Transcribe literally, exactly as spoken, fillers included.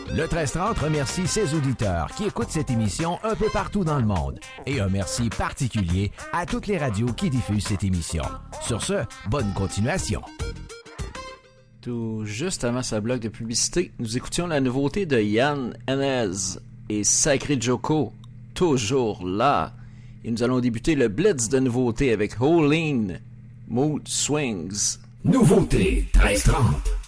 Le treize trente remercie ses auditeurs qui écoutent cette émission un peu partout dans le monde. Et un merci particulier à toutes les radios qui diffusent cette émission. Sur ce, bonne continuation. Tout juste avant sa bloc de publicité, nous écoutions la nouveauté de Yann Henez et Sacré Joko, toujours là. Et nous allons débuter le blitz de nouveautés avec Holeen, Mood Swings. Nouveauté treize trente.